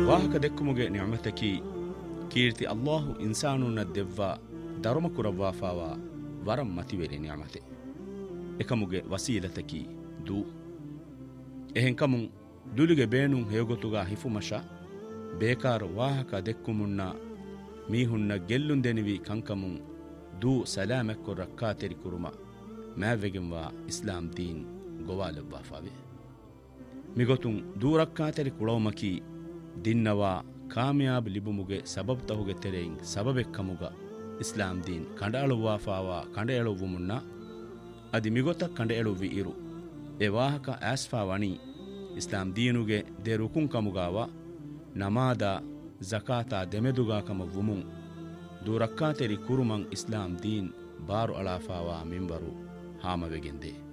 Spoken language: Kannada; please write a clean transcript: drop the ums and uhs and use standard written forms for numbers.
ವಾಹಕ ದೆಕ್ಕುಮುಗೆ ನಿಅಮತಕಿ ಕೀರ್ತಿ ಅಲ್ಲಾಹು ಇನ್ಸಾನುನ್ನ ದೆವ್ವ ದರಮ ಕುರವ್ವಾಫಾವ ವರಂ ಮತಿವೆರಿ ನಿಅಮತೆ ಎಕಮುಗೆ ವಸೀಲತಕಿ ದೂ ಎಹೆಂಕಮುಂ ದುಲಿಗೆ ಬೇಣುಂ ಹೇಗೊತುಗ ಹಿಫುಮಶ ಬೇಕಾರು ವಾಹಕ ದೆಕ್ಕುಮುನ್ನ ಮೀಹುನ್ನ ಗೆಲ್ಲುಂದೆನಿವಿ ಕಂಕಮುಂ ದೂ ಸಲಾಮೆಕ್ಕು ರಕ್ಕಾತೆರಿ ಕುರುಮ ಮ್ಯಾವೆಗೆಂವಾ ಇಸ್ಲಾಂ ದೀನ್ ಗೊವಾಲೆವ್ವಾಫಾವೆ ಮಿಗೊತುಂ ದೂ ರಕ್ಕಾತೆರಿ ಕುಳವಮಕಿ ದಿನ್ನವಾ ಕಾಮಯಾಬ್ ಲಿಬುಮುಗೆ ಸಬಬ್ ತಹುಗೆ ತೆರೆಯಿಂ ಸಬಬೆಕ್ಕಮುಗ ಇಸ್ಲಾಂ ದೀನ್ ಕಂಡಾಳುವಾಫಾವ ಕಂಡೆಯಳುವು ಮುನ್ನ ಅದಿ ಮಿಗೊತ ಕಂಡೆಯಳುವಿ ಇರು ಎ ವಾಹಕ ಆಸ್ಫಾ ವಣಿ ಇಸ್ಲಾಂ ದೀನುಗೆ ದೆ ರುಕುಂ ಕಮುಗಾವ ನಮಾದ ಜಕಾತಾ ದೆಮೆದುಗಾಕಮ ವುಮುಂ ದೂರಕ್ಕಾತೆರಿ ಕುರುಮಂ ಇಸ್ಲಾಂ ದೀನ್ ಬಾರು ಅಳಾಫಾವ ಮಿಂಬರು ಹಾಮವೆಗೆಂದೆ